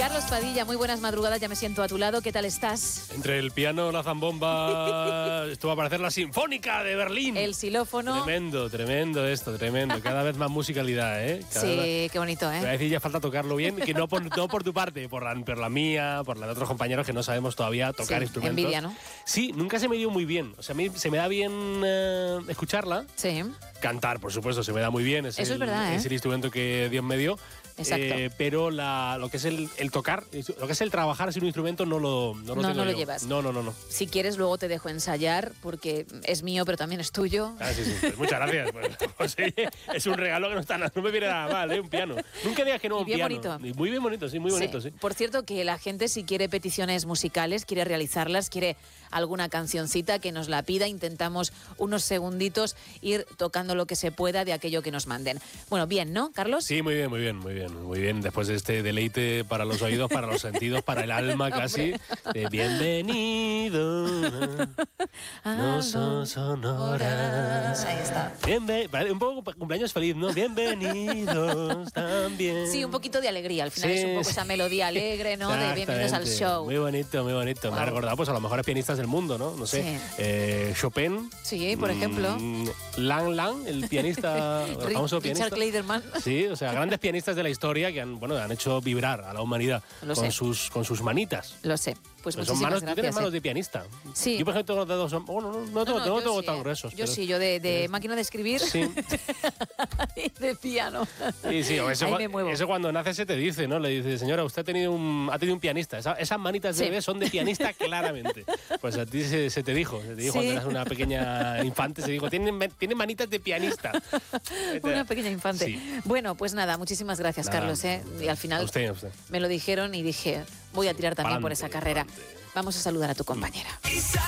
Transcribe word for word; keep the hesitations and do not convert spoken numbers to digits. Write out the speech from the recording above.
Carlos Padilla, muy buenas madrugadas, ya me siento a tu lado, ¿qué tal estás? Entre el piano, la zambomba, esto va a parecer la Sinfónica de Berlín. El xilófono. Tremendo, tremendo esto, tremendo. Cada vez más musicalidad, ¿eh? Cada sí, vez... qué bonito, ¿eh? Voy a decir, ya falta tocarlo bien, que no por, no por tu parte, por la, por la mía, por la de otros compañeros que no sabemos todavía tocar sí, instrumentos. Envidia, ¿no? Sí, nunca se me dio muy bien. O sea, a mí se me da bien eh, escucharla. Sí. Cantar, por supuesto, se me da muy bien. Es Eso el, es verdad, ¿eh? Es el instrumento que Dios me dio. Exacto. Eh, pero la, lo que es el, el tocar, lo que es el trabajar sin un instrumento no lo no lo, no, tengo no lo yo. llevas. No, no, no, no. Si quieres, luego te dejo ensayar, porque es mío, pero también es tuyo. Ah, sí, sí. Pues muchas gracias. Pues, pues, oye, es un regalo que no, está, no me viene nada mal, ¿eh? Un piano. Nunca digas que no, Y un bien piano. bonito. Muy bien bonito, sí, muy bonito, sí. sí. Por cierto, que la gente, si quiere peticiones musicales, quiere realizarlas, quiere alguna cancioncita, que nos la pida. Intentamos unos segunditos ir tocando lo que se pueda de aquello que nos manden. Bueno, bien, ¿no, Carlos? Sí, muy bien, muy bien, muy bien. Muy bien, después de este deleite para los oídos, para los sentidos, para el alma casi. De bienvenido. No son sonoras. Ahí está. Bienve un poco cumpleaños feliz, ¿no? Bienvenidos también. Sí, un poquito de alegría. Al final sí, es un poco sí. esa melodía alegre, ¿no? De bienvenidos al show. Muy bonito, muy bonito. Wow. Me ha recordado pues, a los mejores pianistas del mundo, ¿no? No sé. Sí. Eh, Chopin. Sí, por ejemplo. Mmm, Lang Lang, el pianista, el famoso pianista. Richard Clayderman. Sí, o sea, grandes pianistas de la historia que han, bueno, han hecho vibrar a la humanidad Lo con sé. sus, con sus manitas. Lo sé. Pues son muchísimas manos, gracias. tú tienes manos eh. de pianista. Sí. Yo, por ejemplo, tengo los dedos. Son, bueno, no, no, tengo, no, no, no, tengo sí, tan eh. gruesos. Yo pero, sí, yo de, de eh, máquina de escribir sí. y de piano. Sí, sí, o eso, Ahí me muevo. eso cuando nace se te dice, ¿no? Le dice, señora, usted ha tenido un, ha tenido un pianista. Esa, esas manitas de Sí. bebé son de pianista claramente. Pues a ti se, se te dijo, se te dijo Sí. cuando eras una pequeña infante, se dijo, tiene, tiene manitas de pianista. Una pequeña infante. Sí. Bueno, pues nada, muchísimas gracias, Nada. Carlos. ¿eh? Y al final A usted, a usted. me lo dijeron y dije, voy a tirar también Pa'lante, por esa carrera. pa'lante. Vamos a saludar a tu compañera.